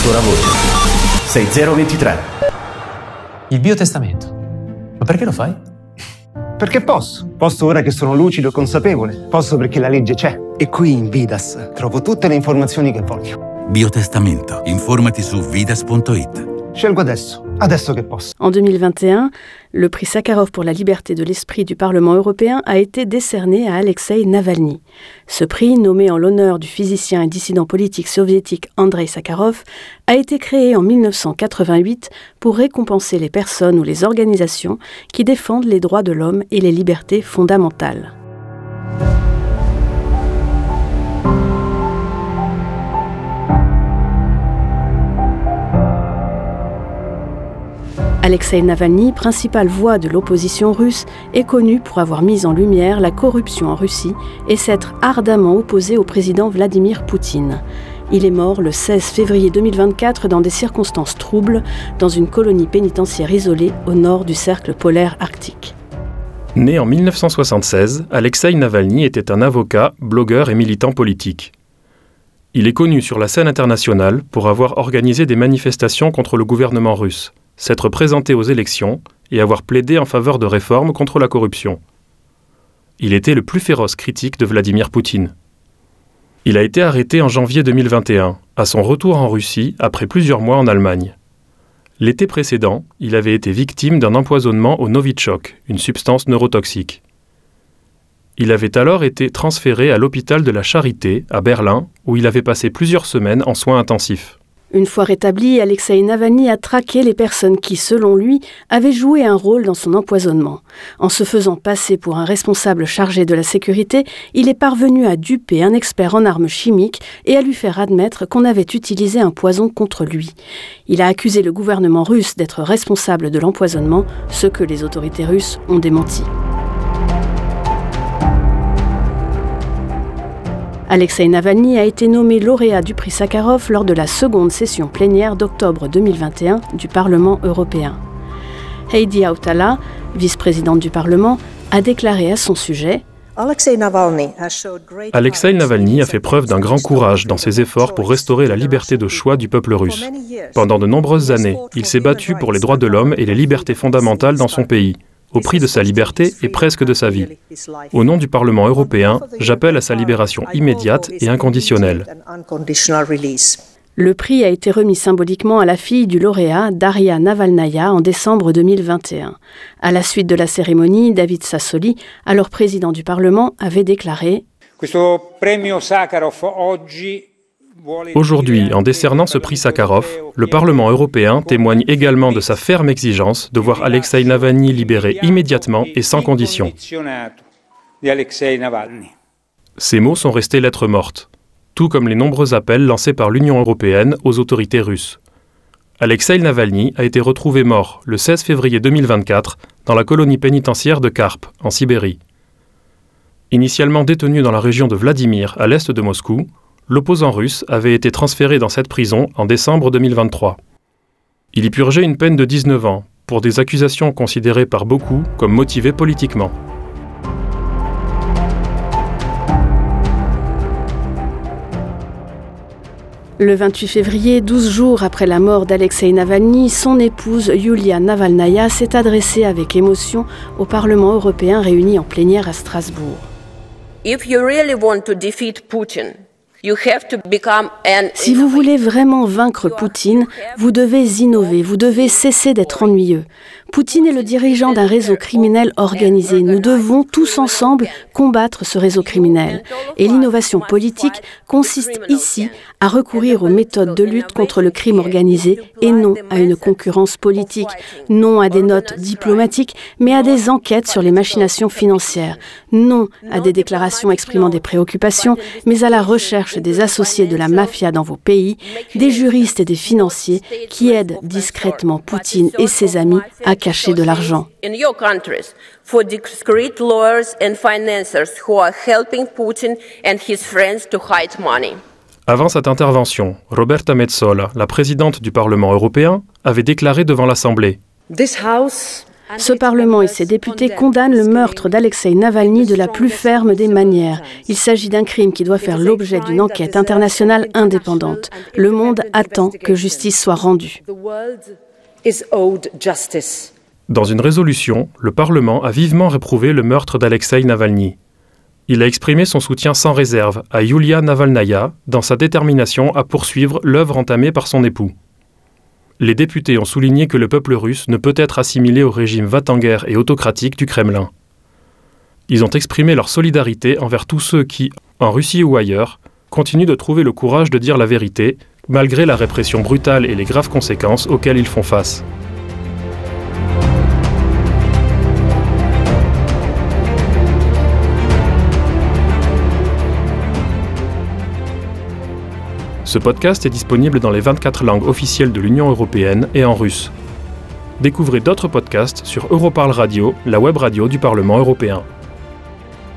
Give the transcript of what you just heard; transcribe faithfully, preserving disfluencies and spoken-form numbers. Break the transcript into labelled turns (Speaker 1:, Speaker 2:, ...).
Speaker 1: ancora voce. sei zero ventitré.
Speaker 2: Il biotestamento. Ma perché lo fai?
Speaker 3: Perché posso. Posso ora che sono lucido e consapevole. Posso perché la legge c'è. E qui in Vidas trovo tutte le informazioni che voglio.
Speaker 4: Biotestamento. Informati su vidas punto it.
Speaker 3: Scelgo adesso. Adesso che posso.
Speaker 5: En deux mille vingt et un, le prix Sakharov pour la liberté de l'esprit du Parlement européen a été décerné à Alexeï Navalny. Ce prix, nommé en l'honneur du physicien et dissident politique soviétique Andreï Sakharov, a été créé en mille neuf cent quatre-vingt-huit pour récompenser les personnes ou les organisations qui défendent les droits de l'homme et les libertés fondamentales. Alexeï Navalny, principale voix de l'opposition russe, est connu pour avoir mis en lumière la corruption en Russie et s'être ardemment opposé au président Vladimir Poutine. Il est mort le seize février deux mille vingt-quatre dans des circonstances troubles, dans une colonie pénitentiaire isolée au nord du cercle polaire arctique.
Speaker 6: Né en mille neuf cent soixante-seize, Alexeï Navalny était un avocat, blogueur et militant politique. Il est connu sur la scène internationale pour avoir organisé des manifestations contre le gouvernement russe, s'être présenté aux élections et avoir plaidé en faveur de réformes contre la corruption. Il était le plus féroce critique de Vladimir Poutine. Il a été arrêté en janvier deux mille vingt et un, à son retour en Russie après plusieurs mois en Allemagne. L'été précédent, il avait été victime d'un empoisonnement au Novichok, une substance neurotoxique. Il avait alors été transféré à l'hôpital de la Charité, à Berlin, où il avait passé plusieurs semaines en soins intensifs.
Speaker 5: Une fois rétabli, Alexeï Navalny a traqué les personnes qui, selon lui, avaient joué un rôle dans son empoisonnement. En se faisant passer pour un responsable chargé de la sécurité, il est parvenu à duper un expert en armes chimiques et à lui faire admettre qu'on avait utilisé un poison contre lui. Il a accusé le gouvernement russe d'être responsable de l'empoisonnement, ce que les autorités russes ont démenti. Alexeï Navalny a été nommé lauréat du prix Sakharov lors de la seconde session plénière d'octobre deux mille vingt et un du Parlement européen. Heidi Hautala, vice-présidente du Parlement, a déclaré à son sujet «
Speaker 6: Alexeï Navalny a fait preuve d'un grand courage dans ses efforts pour restaurer la liberté de choix du peuple russe. Pendant de nombreuses années, il s'est battu pour les droits de l'homme et les libertés fondamentales dans son pays, au prix de sa liberté et presque de sa vie. Au nom du Parlement européen, j'appelle à sa libération immédiate et inconditionnelle. »
Speaker 5: Le prix a été remis symboliquement à la fille du lauréat, Daria Navalnaya, en décembre deux mille vingt et un. À la suite de la cérémonie, David Sassoli, alors président du Parlement, avait déclaré «
Speaker 6: Aujourd'hui, en décernant ce prix Sakharov, le Parlement européen témoigne également de sa ferme exigence de voir Alexeï Navalny libéré immédiatement et sans condition. » Ces mots sont restés lettre morte, tout comme les nombreux appels lancés par l'Union européenne aux autorités russes. Alexeï Navalny a été retrouvé mort le seize février deux mille vingt-quatre dans la colonie pénitentiaire de Karp, en Sibérie. Initialement détenu dans la région de Vladimir, à l'est de Moscou, l'opposant russe avait été transféré dans cette prison en décembre deux mille vingt-trois. Il y purgeait une peine de dix-neuf ans, pour des accusations considérées par beaucoup comme motivées politiquement.
Speaker 5: Le vingt-huit février, douze jours après la mort d'Alexeï Navalny, son épouse Yulia Navalnaya s'est adressée avec émotion au Parlement européen réuni en plénière à Strasbourg.
Speaker 7: If you really want to defeat Putin, you have to become an
Speaker 5: Si vous voulez vraiment vaincre Poutine, vous devez innover, vous devez cesser d'être ennuyeux. Poutine est le dirigeant d'un réseau criminel organisé. Nous devons tous ensemble combattre ce réseau criminel. Et l'innovation politique consiste ici à recourir aux méthodes de lutte contre le crime organisé et non à une concurrence politique, non à des notes diplomatiques, mais à des enquêtes sur les machinations financières, non à des déclarations exprimant des préoccupations, mais à la recherche des associés de la mafia dans vos pays, des juristes et des financiers qui aident discrètement Poutine et ses amis à cacher de l'argent.
Speaker 7: in your countries for discreet lawyers and financiers who are helping Putin and his friends to hide money.
Speaker 6: Avant cette intervention, Roberta Metsola, la présidente du Parlement européen, avait déclaré devant l'Assemblée
Speaker 8: This house
Speaker 5: Ce Parlement et ses députés condamnent le meurtre d'Alexeï Navalny de la plus ferme des manières. Il s'agit d'un crime qui doit faire l'objet d'une enquête internationale indépendante. Le monde attend que justice soit rendue.
Speaker 6: Dans une résolution, le Parlement a vivement réprouvé le meurtre d'Alexeï Navalny. Il a exprimé son soutien sans réserve à Yulia Navalnaya dans sa détermination à poursuivre l'œuvre entamée par son époux. Les députés ont souligné que le peuple russe ne peut être assimilé au régime va-t-en-guerre et autocratique du Kremlin. Ils ont exprimé leur solidarité envers tous ceux qui, en Russie ou ailleurs, continuent de trouver le courage de dire la vérité, malgré la répression brutale et les graves conséquences auxquelles ils font face. Ce podcast est disponible dans les vingt-quatre langues officielles de l'Union européenne et en russe. Découvrez d'autres podcasts sur Europarl Radio, la web radio du Parlement européen.